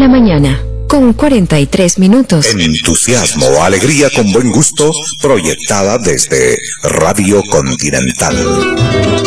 la mañana, con 43 minutos. Entusiasmo, alegría con buen gusto, proyectada desde Radio Continental.